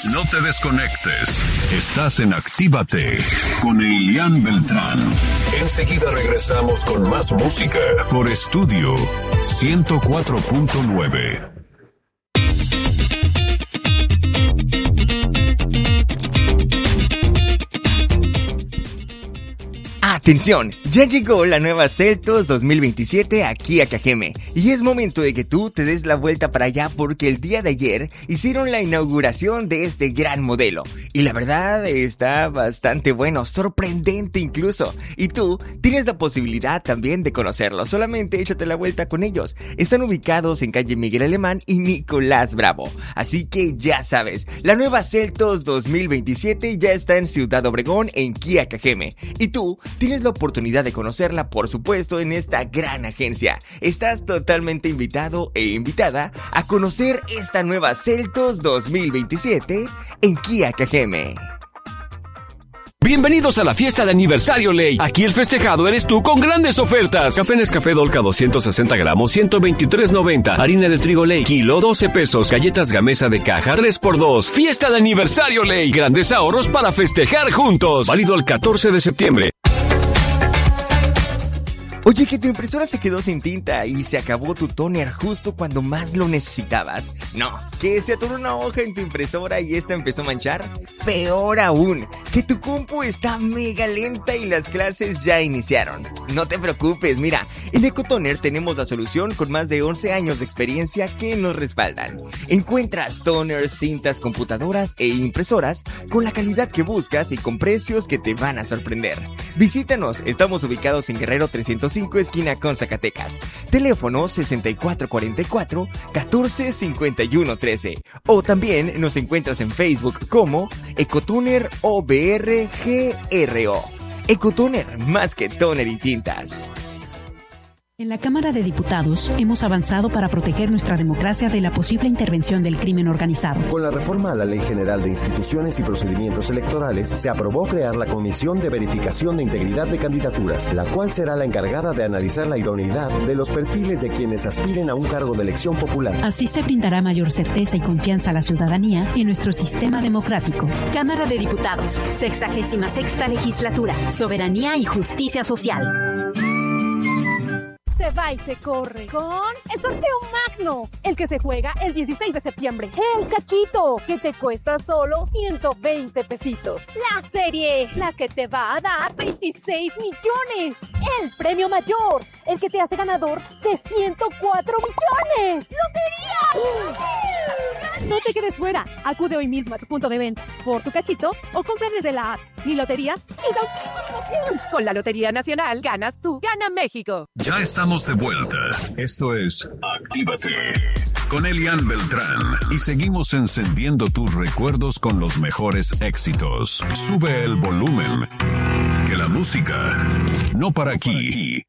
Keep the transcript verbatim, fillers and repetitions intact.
No te desconectes. Estás en Actívate con Elian Beltrán. Enseguida regresamos con más música por Estudio ciento cuatro punto nueve. Atención, ya llegó la nueva Seltos dos mil veintisiete aquí a Cajeme y es momento de que tú te des la vuelta para allá porque el día de ayer hicieron la inauguración de este gran modelo y la verdad está bastante bueno, sorprendente incluso, y tú tienes la posibilidad también de conocerlo, solamente échate la vuelta con ellos. Están ubicados en calle Miguel Alemán y Nicolás Bravo, así que ya sabes, la nueva Seltos dos mil veintisiete ya está en Ciudad Obregón en Kia Cajeme y tú tienes la oportunidad de conocerla, por supuesto, en esta gran agencia. Estás totalmente invitado e invitada a conocer esta nueva Seltos dos mil veintisiete en Kia Cajeme. Bienvenidos a la fiesta de aniversario Ley. Aquí el festejado eres tú con grandes ofertas. Café Nescafé Dolca doscientos sesenta gramos, ciento veintitrés noventa. Harina de trigo Ley, kilo, doce pesos. Galletas Gamesa de caja, tres por dos. Fiesta de aniversario Ley. Grandes ahorros para festejar juntos. Válido el catorce de septiembre. Oye, que tu impresora se quedó sin tinta y se acabó tu tóner justo cuando más lo necesitabas. No, que se atoró una hoja en tu impresora y esta empezó a manchar. Peor aún, que tu compu está mega lenta y las clases ya iniciaron. No te preocupes, mira, en Ecotoner tenemos la solución con más de once años de experiencia que nos respaldan. Encuentras toners, tintas, computadoras e impresoras con la calidad que buscas y con precios que te van a sorprender. Visítanos, estamos ubicados en Guerrero trescientos cinco, esquina con Zacatecas. Teléfono sesenta y cuatro cuarenta y cuatro, catorce cincuenta y uno trece. O también nos encuentras en Facebook como Ecotoner O B R G R O. Ecotoner, más que toner y tintas. En la Cámara de Diputados hemos avanzado para proteger nuestra democracia de la posible intervención del crimen organizado. Con la reforma a la Ley General de Instituciones y Procedimientos Electorales, se aprobó crear la Comisión de Verificación de Integridad de Candidaturas, la cual será la encargada de analizar la idoneidad de los perfiles de quienes aspiren a un cargo de elección popular. Así se brindará mayor certeza y confianza a la ciudadanía en nuestro sistema democrático. Cámara de Diputados, sexagésima sexta legislatura, Soberanía y Justicia Social. Se va y se corre con el sorteo magno, el que se juega el dieciséis de septiembre. El cachito, que te cuesta solo ciento veinte pesitos. La serie, la que te va a dar veintiséis millones. El premio mayor, el que te hace ganador de ciento cuatro millones. ¡Lotería! No te quedes fuera. Acude hoy mismo a tu punto de venta por tu cachito o compra desde la app Mi Lotería y da una promoción. Con la Lotería Nacional ganas tú, gana México. Ya estamos de vuelta. Esto es Actívate con Elian Beltrán y seguimos encendiendo tus recuerdos con los mejores éxitos. Sube el volumen, que la música no para aquí.